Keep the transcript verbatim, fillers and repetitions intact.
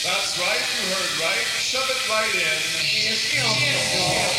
That's right, you heard right. Shove it right in.